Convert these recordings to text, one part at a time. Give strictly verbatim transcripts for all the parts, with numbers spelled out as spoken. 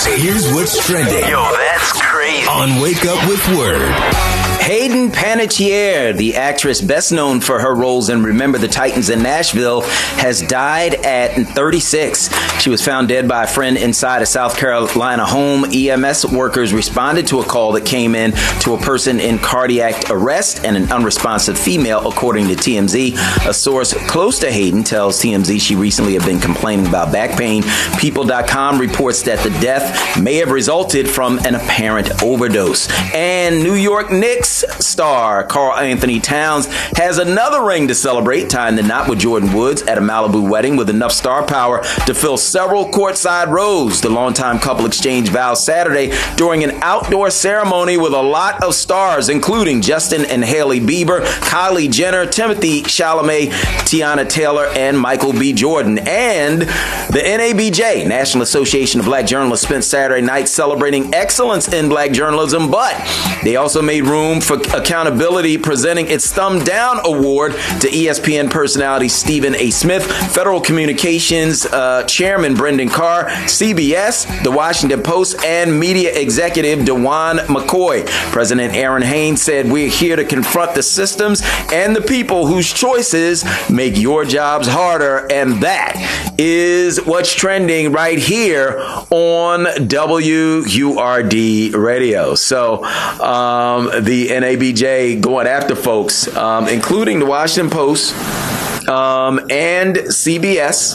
Woods. Here's what's trending. Yo, that's crazy. On Wake Up with Word. Hayden Panettiere, the actress best known for her roles in Remember the Titans in Nashville, has died at thirty-six. She was found dead by a friend inside a South Carolina home. E M S workers responded to a call that came in to a person in cardiac arrest and an unresponsive female, according to T M Z. A source close to Hayden tells T M Z she recently had been complaining about back pain. People dot com reports that the death may have resulted from an apparent overdose. And New York Knicks star Karl-Anthony Towns has another ring to celebrate, tying the knot with Jordyn Woods at a Malibu wedding with enough star power to fill several courtside rows. The longtime couple exchanged vows Saturday during an outdoor ceremony with a lot of stars, including Justin and Hailey Bieber, Kylie Jenner, Timothée Chalamet, Tiana Taylor, and Michael B. Jordan. And the N A B J, National Association of Black Journalists, spent Saturday night celebrating excellence in black journalism, but they also made room for accountability, presenting its Thumb Down Award to E S P N personality Stephen A. Smith, Federal Communications uh, Chairman Brendan Carr, C B S, The Washington Post, and media executive DeJuan McCoy. President Aaron Haynes said, "We're here to confront the systems and the people whose choices make your jobs harder," and that is what's trending right here on W U R D Radio. So um, the N A B J going after folks, um, including the Washington Post um, and C B S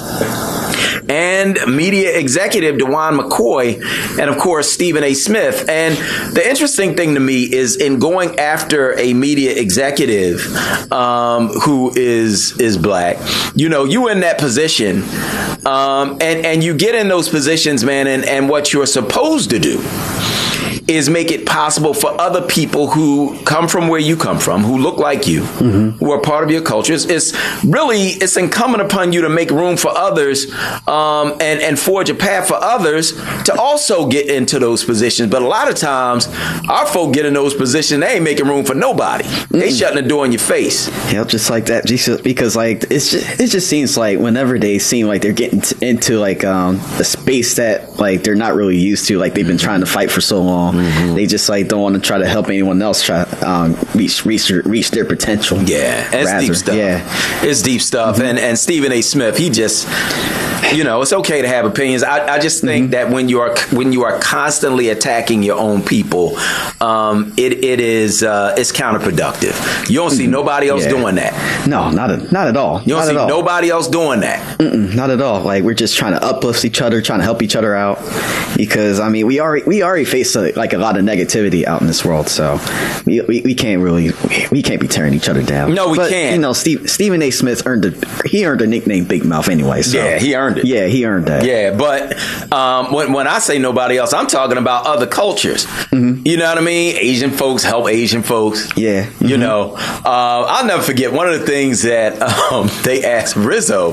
and media executive DeJuan McCoy, and of course Stephen A. Smith. And the interesting thing to me is in going after a media executive um, who is is black, you know, you in that position, um, and and you get in those positions, man, and and what you're supposed to do is make it possible for other people who come from where you come from, who look like you, mm-hmm. who are part of your culture. It's, it's really, it's incumbent upon you to make room for others um, and, and forge a path for others to also get into those positions. But a lot of times, our folk get in those positions, they ain't making room for nobody. Mm-mm. They shutting the door in your face. Yep, just like that. Just because like it's just, it just seems like whenever they seem like they're getting t- into like um, a space that like they're not really used to, like they've been trying to fight for so long. Mm-hmm. They just like don't want to try to help anyone else try um, reach reach reach their potential. Yeah, it's rather. deep stuff. Yeah, it's deep stuff. Mm-hmm. And and Stephen A. Smith, he just, you know, it's okay to have opinions. I, I just think mm-hmm. that when you are when you are constantly attacking your own people, um, it it is uh, it's counterproductive. You don't see mm-hmm. nobody else yeah. doing that. No, not a, not at all. You don't not see nobody else doing that. Mm-mm, not at all. Like we're just trying to uplift each other, trying to help each other out. Because I mean, we already we already face a, like a lot of negativity out in this world, so we we, we can't really we can't be tearing each other down. No, we but, can't. You know, Steve, Stephen A. Smith earned a he earned a nickname Big Mouth anyway. So. Yeah, he earned it. Yeah, he earned that. Yeah, but um, when when I say nobody else, I'm talking about other cultures. Mm-hmm. You know what I mean? Asian folks help Asian folks. Yeah, mm-hmm. you know, uh, I'll never forget one of the things that um, they asked Rizzo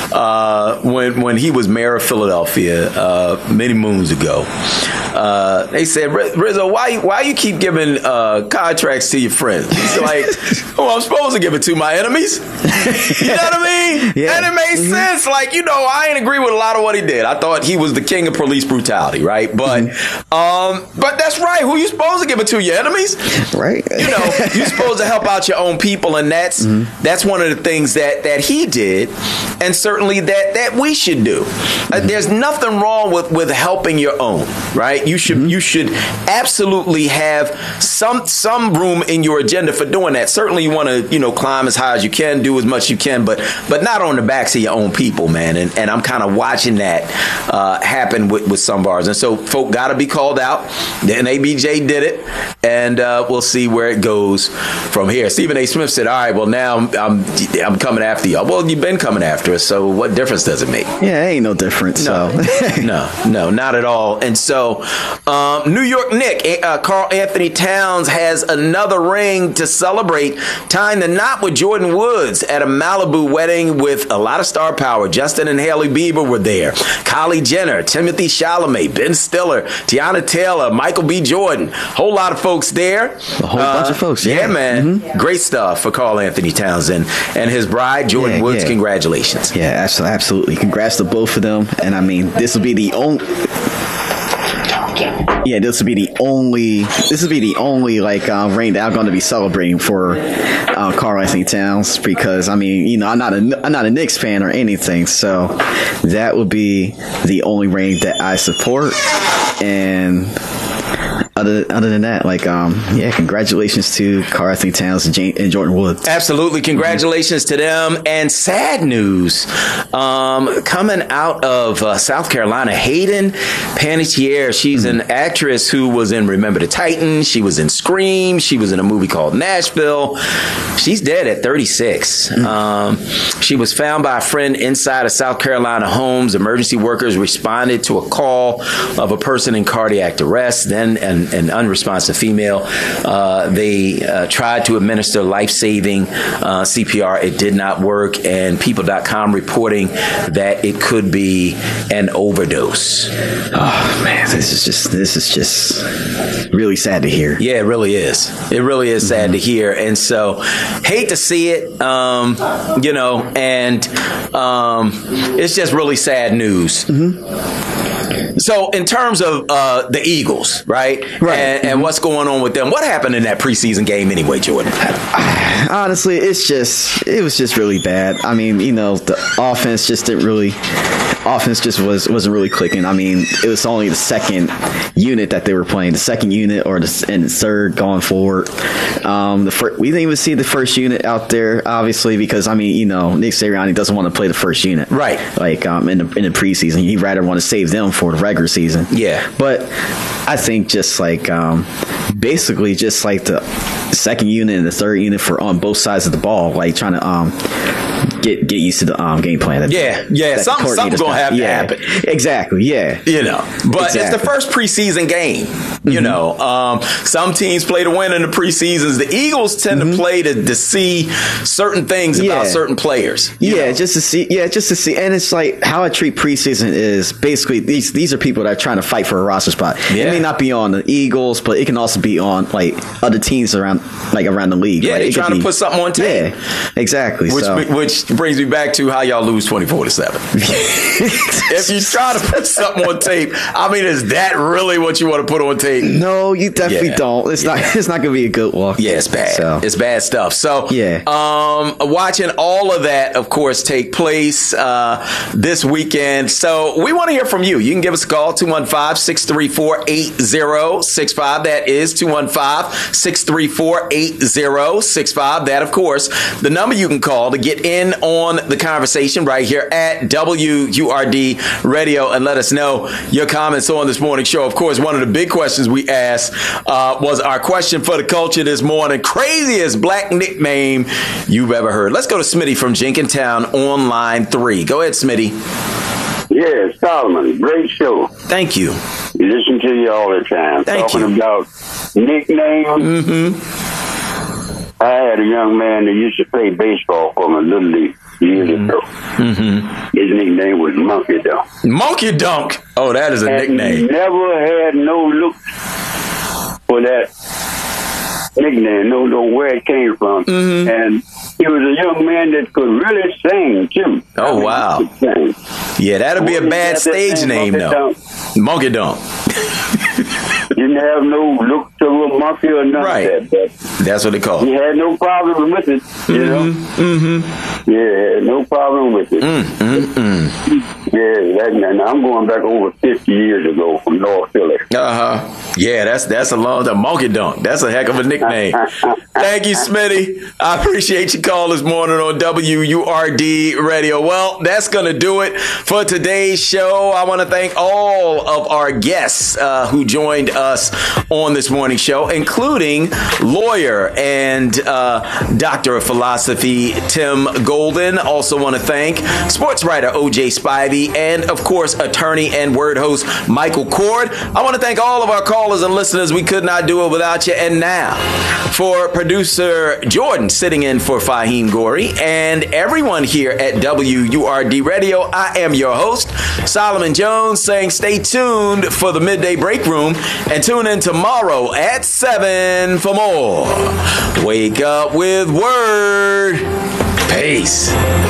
uh, when when he was mayor of Philadelphia uh, many moons ago. Uh, they said, Rizzo, why why you keep giving uh, contracts to your friends? He's like, oh, I'm supposed to give it to my enemies. You know what I mean? Yeah. And it made mm-hmm. sense. Like, you know, I ain't agree with a lot of what he did. I thought he was the king of police brutality, right? But mm-hmm. um, but that's right. Who you supposed to give it to? Your enemies? Right. You know, you're supposed to help out your own people, and that's mm-hmm. that's one of the things that, that he did, and certainly that, that we should do. Mm-hmm. Uh, there's nothing wrong with, with helping your own, right? You should mm-hmm. you should absolutely have some some room in your agenda for doing that. Certainly you want to, you know, climb as high as you can, do as much as you can, but but not on the backs of your own people, man. And and I'm kind of watching that uh, happen with, with some bars. And so folk got to be called out. The N A B J did it, and uh, we'll see where it goes from here. Stephen A. Smith said, all right, well, now I'm, I'm, I'm coming after y'all. Well, you've been coming after us, so what difference does it make? Yeah, ain't no difference. No, so. no, no, not at all. And so um, New York Knicks, uh, Karl-Anthony Towns has another ring to celebrate, tying the knot with Jordyn Woods at a Malibu wedding with a lot of star power. Justin and Hailey Bieber were there. Kylie Jenner, Timothée Chalamet, Ben Stiller, Tiana Taylor, Michael B. Jordan. Whole lot of folks there. A whole uh, bunch of folks. Yeah, yeah man. Mm-hmm. Great stuff for Karl-Anthony Towns and, and his bride, Jordyn yeah, Woods. Yeah. Congratulations. Yeah, absolutely. Congrats to both of them. And I mean, this will be the only... yeah, this would be the only. This would be the only like uh, ring that I'm going to be celebrating for uh, Karl Anthony Towns, because I mean, you know, I'm not a I'm not a Knicks fan or anything, so that would be the only ring that I support. And Other, other than that, like, um, yeah, congratulations to Karl Anthony Towns and, Jane, and Jordan Woods. Absolutely. Congratulations to them. And sad news um, coming out of uh, South Carolina, Hayden Panettiere. She's mm-hmm. an actress who was in Remember the Titans. She was in Scream. She was in a movie called Nashville. She's dead at thirty-six. Mm-hmm. Um, she was found by a friend inside a South Carolina homes. Emergency workers responded to a call of a person in cardiac arrest. Then an an unresponsive female. Uh, they uh, tried to administer life-saving uh, C P R. It did not work, and People dot com reporting that it could be an overdose. Oh man, this is just this is just really sad to hear. Yeah, it really is. It really is sad mm-hmm. to hear, and so hate to see it. Um, you know, and um, it's just really sad news. Mm-hmm. So, in terms of uh, the Eagles, right, right, and, mm-hmm. and what's going on with them, what happened in that preseason game anyway, Jordan? Honestly, it's just it was just really bad. I mean, you know, the offense just didn't really. Offense just was wasn't really clicking. I mean, it was only the second unit that they were playing, the second unit or the and the third going forward. Um, the first, we didn't even see the first unit out there, obviously, because I mean, you know, Nick Sirianni doesn't want to play the first unit, right? Like um, in the in the preseason, he'd rather want to save them for the regular season. Yeah, but I think just like um, basically just like the second unit and the third unit for on both sides of the ball, like trying to um. Get get used to the um, game plan. That, yeah, yeah, that something, something's gonna have yeah, to happen. Exactly, yeah, you know. But exactly. It's the first preseason game. You mm-hmm. know, um, some teams play to win in the preseasons. The Eagles tend mm-hmm. to play to, to see certain things yeah. about certain players. Yeah, know? just to see. Yeah, just to see. And it's like how I treat preseason is basically these these are people that are trying to fight for a roster spot. Yeah. It may not be on the Eagles, but it can also be on like other teams around like around the league. Yeah, right? they're trying to be, put something on tape. Yeah, exactly. Which so. which brings me back to how y'all lose twenty-four to seven. If you try to put something on tape, I mean, is that really what you want to put on tape? No, you definitely yeah. don't. It's yeah. not. It's not going to be a good walk. Yeah, it's bad. So. It's bad stuff. So, yeah. Um, watching all of that, of course, take place uh, this weekend. So, we want to hear from you. You can give us a call two one five, six three four, eight zero six five. That is two one five, six three four, eight zero six five. That, of course, the number you can call to get in on the conversation right here at W U R D Radio and let us know your comments on this morning show. Of course, one of the big questions we asked uh, was our question for the culture this morning. Craziest black nickname you've ever heard. Let's go to Smitty from Jenkintown on line three. Go ahead, Smitty. Yeah, Solomon, great show. Thank you. We listen to you all the time. Thank Talking you. about nicknames. Mm-hmm. I had a young man that used to play baseball for me, Little League, years mm-hmm. ago. Mm-hmm. His nickname was Monkey Dunk. Monkey Dunk. Oh, that is a and nickname. He never had no look for that nickname, no know where it came from. Mm-hmm. And he was a young man that could really sing, too. Oh, I mean, wow. Yeah, that'll be a bad stage name, though. Monkey Dunk. Didn't have no look to a monkey or nothing. Right. Like that. That's what they call it. He had no problem with it, you mm-hmm. know? Mm-hmm. Yeah, no problem with it. Mm-hmm. Yeah, that, and I'm going back over fifty years ago from North Philly. Uh-huh. Yeah, that's that's a long time. Monkey Dunk. That's a heck of a nickname. Thank you, Smitty. I appreciate your call this morning on W U R D Radio. Well, that's going to do it for today's show. I want to thank all of our guests uh, who joined us on this morning's show, including lawyer and uh, doctor of philosophy Tim Golden. Also want to thank sports writer O J Spivey and, of course, attorney and word host Michael Cord. I want to thank all of our callers and listeners. We could not do it without you. And now, for producer Jordan sitting in for Fahim Gori and everyone here at W U R D Radio, I am your host, Solomon Jones, saying stay tuned for the Midday Break Room and tune in tomorrow at seven for more. Wake up with Word. Peace.